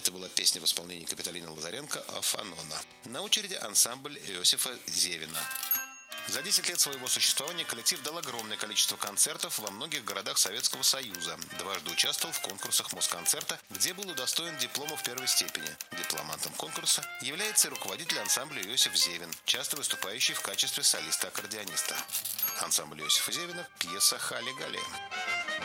Это была песня в исполнении Капиталины Лазаренко «Афанона». На очереди ансамбль Иосифа Зевина. За 10 лет своего существования коллектив дал огромное количество концертов во многих городах Советского Союза. Дважды участвовал в конкурсах Москонцерта, где был удостоен дипломов первой степени. Дипломантом конкурса является руководитель ансамбля Иосиф Зевин, часто выступающий в качестве солиста-аккордеониста. Ансамбль Иосифа Зевина, пьеса «Хали-Гали».